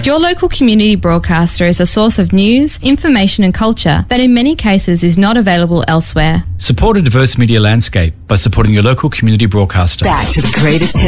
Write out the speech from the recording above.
Your local community broadcaster is a source of news, information and culture that in many cases is not available elsewhere. Support a diverse media landscape by supporting your local community broadcaster. Back to the greatest hits.